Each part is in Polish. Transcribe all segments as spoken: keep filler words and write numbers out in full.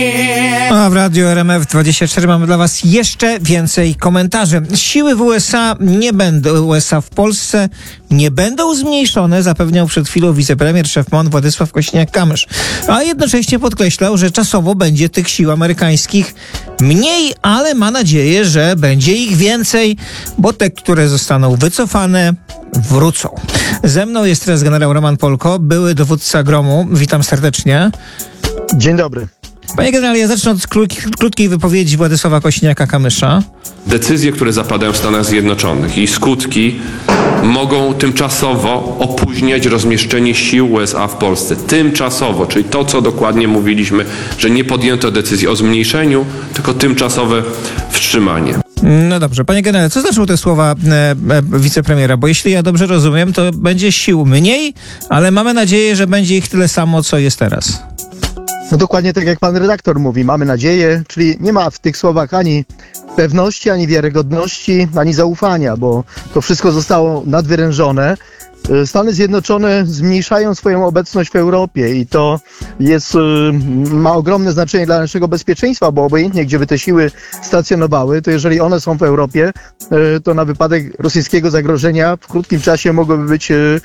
A w Radiu R M F dwadzieścia cztery mamy dla was jeszcze więcej komentarzy. Siły w U S A nie będą, U S A w Polsce nie będą zmniejszone, zapewniał przed chwilą wicepremier, szef M O N Władysław Kosiniak-Kamysz. A jednocześnie podkreślał, że czasowo będzie tych sił amerykańskich mniej, ale ma nadzieję, że będzie ich więcej, bo te, które zostaną wycofane, wrócą. Ze mną jest teraz generał Roman Polko, były dowódca gromu. Witam serdecznie. Dzień dobry. Panie generale, ja zacznę od krótkiej wypowiedzi Władysława Kosiniaka-Kamysza. Decyzje, które zapadają w Stanach Zjednoczonych i skutki mogą tymczasowo opóźniać rozmieszczenie sił U S A w Polsce. Tymczasowo, czyli to, co dokładnie mówiliśmy, że nie podjęto decyzji o zmniejszeniu, tylko tymczasowe wstrzymanie. No dobrze. Panie generale, co znaczą te słowa e, e, wicepremiera? Bo jeśli ja dobrze rozumiem, to będzie sił mniej, ale mamy nadzieję, że będzie ich tyle samo, co jest teraz. No dokładnie tak jak pan redaktor mówi, mamy nadzieję, czyli nie ma w tych słowach ani pewności, ani wiarygodności, ani zaufania, bo to wszystko zostało nadwyrężone. Stany Zjednoczone zmniejszają swoją obecność w Europie i to jest, ma ogromne znaczenie dla naszego bezpieczeństwa, bo obojętnie gdzie by te siły stacjonowały, to jeżeli one są w Europie, to na wypadek rosyjskiego zagrożenia w krótkim czasie mogłyby być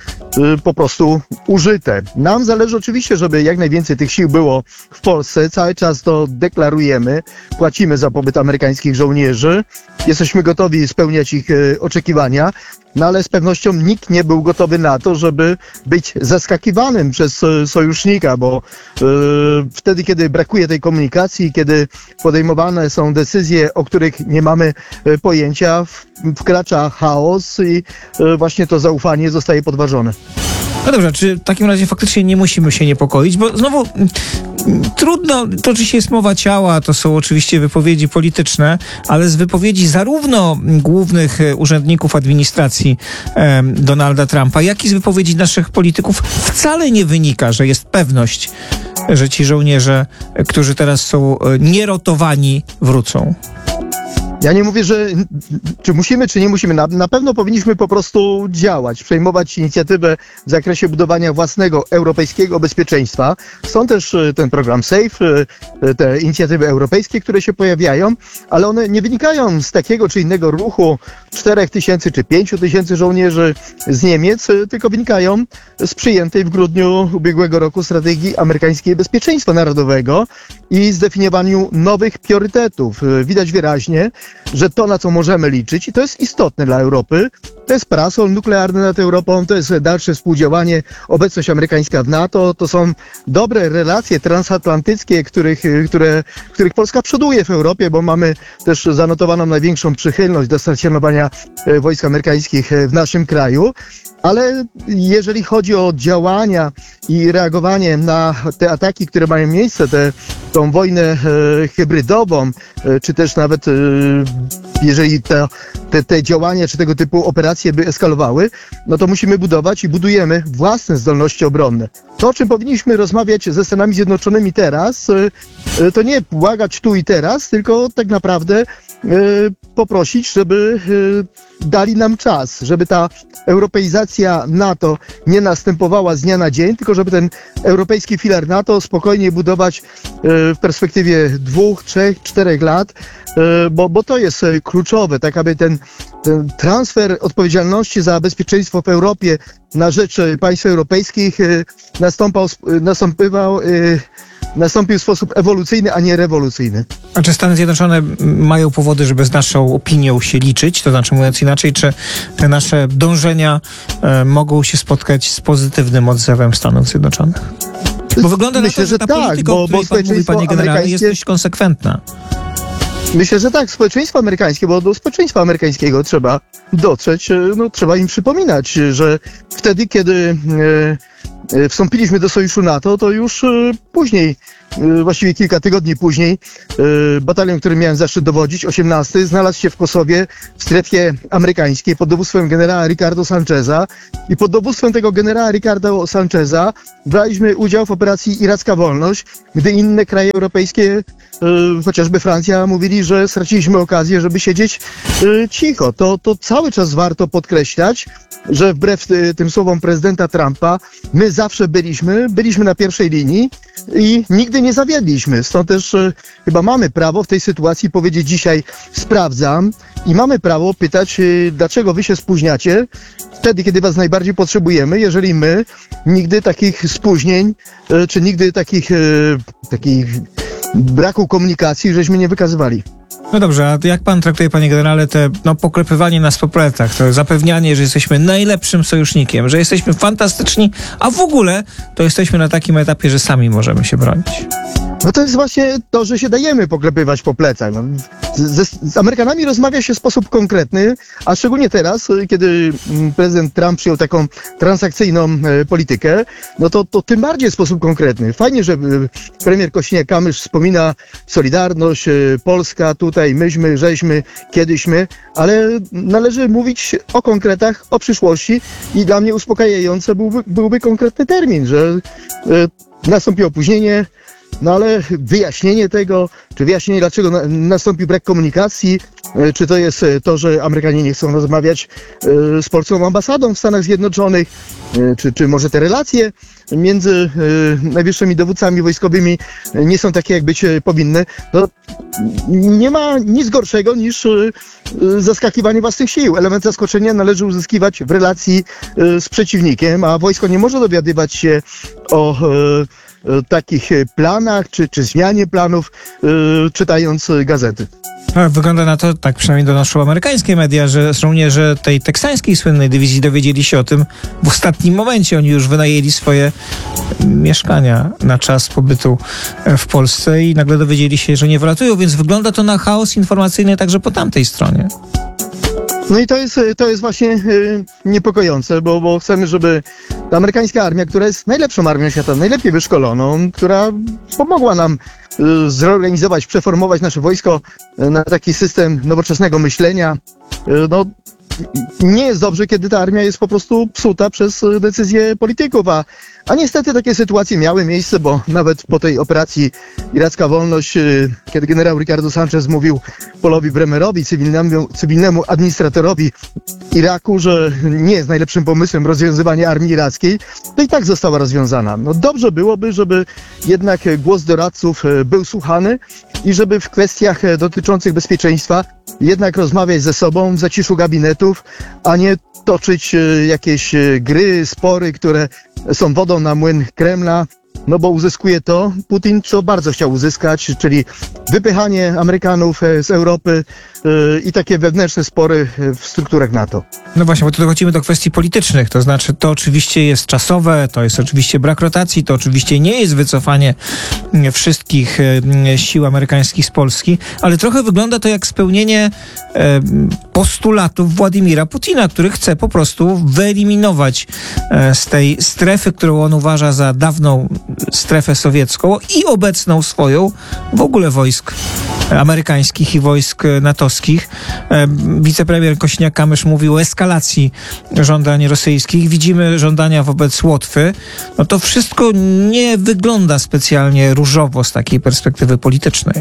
po prostu użyte. Nam zależy oczywiście, żeby jak najwięcej tych sił było w Polsce. Cały czas to deklarujemy, płacimy za pobyt amerykańskich żołnierzy, jesteśmy gotowi spełniać ich oczekiwania. No ale z pewnością nikt nie był gotowy na to, żeby być zaskakiwanym przez sojusznika, bo yy, wtedy, kiedy brakuje tej komunikacji, kiedy podejmowane są decyzje, o których nie mamy yy, pojęcia, wkracza chaos i yy, właśnie to zaufanie zostaje podważone. No dobrze, czy w takim razie faktycznie nie musimy się niepokoić, bo znowu trudno, to oczywiście jest mowa ciała, to są oczywiście wypowiedzi polityczne, ale z wypowiedzi zarówno głównych urzędników administracji e, Donalda Trumpa, jak i z wypowiedzi naszych polityków wcale nie wynika, że jest pewność, że ci żołnierze, którzy teraz są nierotowani, wrócą. Ja nie mówię, że czy musimy, czy nie musimy. Na, na pewno powinniśmy po prostu działać, przejmować inicjatywę w zakresie budowania własnego europejskiego bezpieczeństwa. Są też ten program SAFE, te inicjatywy europejskie, które się pojawiają, ale one nie wynikają z takiego czy innego ruchu czterech tysięcy czy pięciu tysięcy żołnierzy z Niemiec, tylko wynikają z przyjętej w grudniu ubiegłego roku strategii amerykańskiej bezpieczeństwa narodowego i zdefiniowaniu nowych priorytetów. Widać wyraźnie, że to, na co możemy liczyć, i to jest istotne dla Europy, to jest parasol nuklearny nad Europą, to jest dalsze współdziałanie, obecność amerykańska w NATO, to są dobre relacje transatlantyckie, których, które, których Polska przoduje w Europie, bo mamy też zanotowaną największą przychylność do stacjonowania wojsk amerykańskich w naszym kraju. Ale jeżeli chodzi o działania i reagowanie na te ataki, które mają miejsce, tę tą wojnę e, hybrydową, e, czy też nawet e, jeżeli te, te, te działania, czy tego typu operacje by eskalowały, no to musimy budować i budujemy własne zdolności obronne. To, o czym powinniśmy rozmawiać ze Stanami Zjednoczonymi teraz, e, e, to nie błagać tu i teraz, tylko tak naprawdę e, poprosić, żeby e, dali nam czas, żeby ta europeizacja NATO nie następowała z dnia na dzień, tylko żeby ten europejski filar NATO spokojnie budować w perspektywie dwóch, trzech, czterech lat, bo, bo to jest kluczowe, tak aby ten, ten transfer odpowiedzialności za bezpieczeństwo w Europie na rzecz państw europejskich nastąpał, nastąpywał nastąpił w sposób ewolucyjny, a nie rewolucyjny. A czy Stany Zjednoczone mają powody, żeby z naszą opinią się liczyć? To znaczy, mówiąc inaczej, czy te nasze dążenia e, mogą się spotkać z pozytywnym odzewem Stanów Zjednoczonych? Bo wygląda Myślę, na to, że ta tak, polityka, bo, o której bo pan mówi, panie generale, jest dość konsekwentna. Myślę, że tak, społeczeństwo amerykańskie, bo do społeczeństwa amerykańskiego trzeba dotrzeć, no trzeba im przypominać, że wtedy, kiedy e, wstąpiliśmy do sojuszu NATO, to już e, później, e, właściwie kilka tygodni później, e, batalion, którym miałem zaszczyt dowodzić, osiemnasty, znalazł się w Kosowie w strefie amerykańskiej pod dowództwem generała Ricardo Sancheza i pod dowództwem tego generała Ricardo Sancheza braliśmy udział w operacji Iracka Wolność, gdy inne kraje europejskie, e, chociażby Francja, mówili, że straciliśmy okazję, żeby siedzieć e, cicho. To, to cały czas warto podkreślać, że wbrew y, tym słowom prezydenta Trumpa, my zawsze byliśmy, byliśmy na pierwszej linii i nigdy nigdy nie zawiedliśmy. Stąd też e, chyba mamy prawo w tej sytuacji powiedzieć dzisiaj sprawdzam i mamy prawo pytać, e, dlaczego wy się spóźniacie wtedy, kiedy was najbardziej potrzebujemy, jeżeli my nigdy takich spóźnień, e, czy nigdy takich, e, takich braku komunikacji, żeśmy nie wykazywali. No dobrze, a jak pan traktuje, panie generale, te no, poklepywanie nas po plecach, to zapewnianie, że jesteśmy najlepszym sojusznikiem, że jesteśmy fantastyczni, a w ogóle to jesteśmy na takim etapie, że sami możemy się bronić? No to jest właśnie to, że się dajemy poklepywać po plecach. No, z, z Amerykanami rozmawia się w sposób konkretny, a szczególnie teraz, kiedy prezydent Trump przyjął taką transakcyjną e, politykę, no to, to tym bardziej w sposób konkretny. Fajnie, że e, premier Kosiniak-Kamysz wspomina Solidarność, e, Polska, tutaj myśmy, żeśmy, kiedyśmy, ale należy mówić o konkretach, o przyszłości i dla mnie uspokajające byłby, byłby konkretny termin, że e, nastąpi opóźnienie. No ale wyjaśnienie tego, czy wyjaśnienie, dlaczego na, nastąpił brak komunikacji, e, czy to jest e, to, że Amerykanie nie chcą rozmawiać e, z polską ambasadą w Stanach Zjednoczonych, e, czy, czy może te relacje między e, najwyższymi dowódcami wojskowymi e, nie są takie, jak być e, powinny. No, nie ma nic gorszego niż e, e, zaskakiwanie własnych sił. Element zaskoczenia należy uzyskiwać w relacji e, z przeciwnikiem, a wojsko nie może dowiadywać się o e, takich planach, czy, czy zmianie planów, yy, czytając gazety. No, wygląda na to, tak przynajmniej donoszą amerykańskie media, że żołnierze tej teksańskiej słynnej dywizji dowiedzieli się o tym w ostatnim momencie. Oni już wynajęli swoje mieszkania na czas pobytu w Polsce i nagle dowiedzieli się, że nie wylatują, więc wygląda to na chaos informacyjny także po tamtej stronie. No i to jest, to jest właśnie yy, niepokojące, bo, bo chcemy, żeby ta amerykańska armia, która jest najlepszą armią świata, najlepiej wyszkoloną, która pomogła nam yy, zorganizować, przeformować nasze wojsko yy, na taki system nowoczesnego myślenia. Yy, no, nie jest dobrze, kiedy ta armia jest po prostu psuta przez decyzje polityków, a, a niestety takie sytuacje miały miejsce, bo nawet po tej operacji Iracka Wolność, kiedy generał Ricardo Sanchez mówił Paulowi Bremerowi, cywilnemu, cywilnemu administratorowi Iraku, że nie jest najlepszym pomysłem rozwiązywanie armii irackiej, to i tak została rozwiązana. No dobrze byłoby, żeby jednak głos doradców był słuchany i żeby w kwestiach dotyczących bezpieczeństwa jednak rozmawiać ze sobą w zaciszu gabinetów, a nie toczyć jakieś gry, spory, które są wodą na młyn Kremla, no bo uzyskuje to Putin, co bardzo chciał uzyskać, czyli wypychanie Amerykanów z Europy yy, i takie wewnętrzne spory w strukturach NATO. No właśnie, bo tu dochodzimy do kwestii politycznych, to znaczy to oczywiście jest czasowe, to jest oczywiście brak rotacji, to oczywiście nie jest wycofanie wszystkich sił amerykańskich z Polski, ale trochę wygląda to jak spełnienie e, postulatów Władimira Putina, który chce po prostu wyeliminować e, z tej strefy, którą on uważa za dawną strefę sowiecką i obecną swoją w ogóle wojsk amerykańskich i wojsk natowskich. E, wicepremier Kosiniak-Kamysz mówił o eskalacji żądań rosyjskich. Widzimy żądania wobec Łotwy. No to wszystko nie wygląda specjalnie różowo z takiej perspektywy politycznej.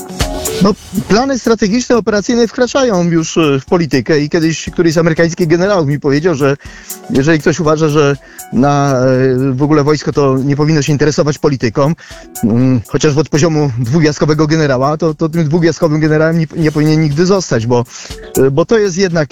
No, plany strategiczne, operacyjne wkraczają już w politykę i kiedyś któryś z amerykańskich generałów mi powiedział, że jeżeli ktoś uważa, że na w ogóle wojsko to nie powinno się interesować polityką, chociaż od poziomu dwugwiazdkowego generała, to, to tym dwugwiazdkowym generałem nie, nie powinien nigdy zostać, bo, bo to jest jednak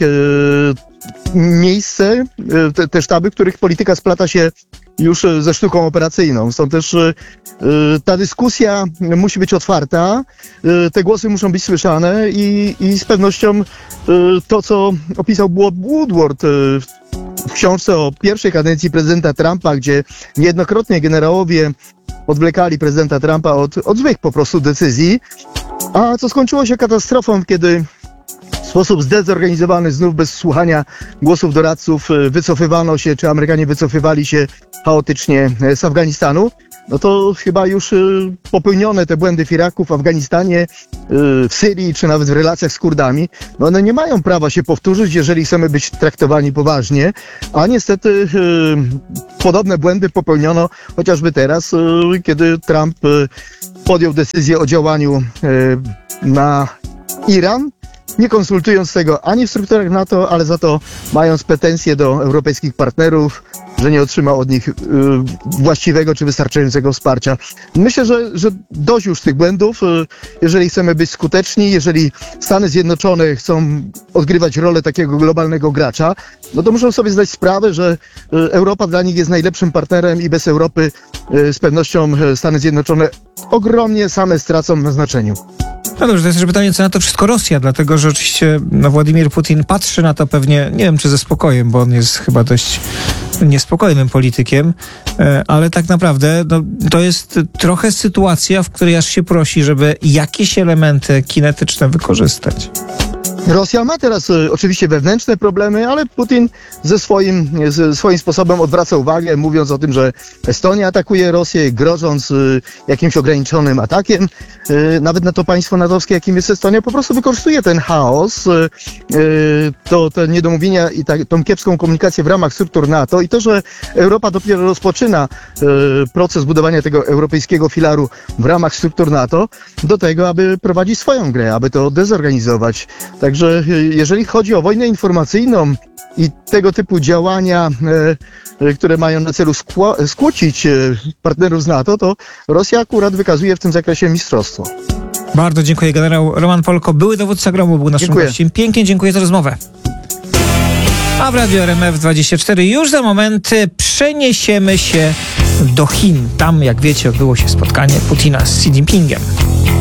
miejsce, te, te sztaby, w których polityka splata się już ze sztuką operacyjną. Stąd też y, ta dyskusja musi być otwarta, y, te głosy muszą być słyszane i, i z pewnością y, to, co opisał Woodward y, w książce o pierwszej kadencji prezydenta Trumpa, gdzie niejednokrotnie generałowie odwlekali prezydenta Trumpa od, od złych po prostu decyzji, a co skończyło się katastrofą, kiedy w sposób zdezorganizowany, znów bez słuchania głosów doradców, wycofywano się, czy Amerykanie wycofywali się chaotycznie z Afganistanu, no to chyba już popełnione te błędy w Iraku, w Afganistanie, w Syrii, czy nawet w relacjach z Kurdami, no one nie mają prawa się powtórzyć, jeżeli chcemy być traktowani poważnie, a niestety podobne błędy popełniono chociażby teraz, kiedy Trump podjął decyzję o działaniu na Iran, nie konsultując tego ani w strukturach NATO, ale za to mając pretensje do europejskich partnerów, że nie otrzyma od nich y, właściwego czy wystarczającego wsparcia. Myślę, że, że dość już tych błędów. Y, jeżeli chcemy być skuteczni, jeżeli Stany Zjednoczone chcą odgrywać rolę takiego globalnego gracza, no to muszą sobie zdać sprawę, że y, Europa dla nich jest najlepszym partnerem i bez Europy y, z pewnością y, Stany Zjednoczone ogromnie same stracą na znaczeniu. No dobrze, to jest też pytanie, co na to wszystko Rosja, dlatego że oczywiście no, Władimir Putin patrzy na to pewnie, nie wiem czy ze spokojem, bo on jest chyba dość niespokojnym politykiem, e, ale tak naprawdę no, to jest trochę sytuacja, w której aż się prosi, żeby jakieś elementy kinetyczne wykorzystać. Rosja ma teraz y, oczywiście wewnętrzne problemy, ale Putin ze swoim, ze swoim sposobem odwraca uwagę, mówiąc o tym, że Estonia atakuje Rosję, grożąc y, jakimś ograniczonym atakiem. Y, nawet na to państwo natowskie, jakim jest Estonia, po prostu wykorzystuje ten chaos, y, y, to te niedomówienia i ta, tą kiepską komunikację w ramach struktur NATO i to, że Europa dopiero rozpoczyna y, proces budowania tego europejskiego filaru w ramach struktur NATO do tego, aby prowadzić swoją grę, aby to dezorganizować. Także jeżeli chodzi o wojnę informacyjną i tego typu działania, e, które mają na celu skło- skłócić e, partnerów z NATO, to Rosja akurat wykazuje w tym zakresie mistrzostwo. Bardzo dziękuję. Generał Roman Polko, były dowódca gromu, był naszym Dziękuję. gościem. Pięknie dziękuję za rozmowę. A w Radiu R M F dwadzieścia cztery już za moment przeniesiemy się do Chin. Tam, jak wiecie, odbyło się spotkanie Putina z Xi Jinpingiem.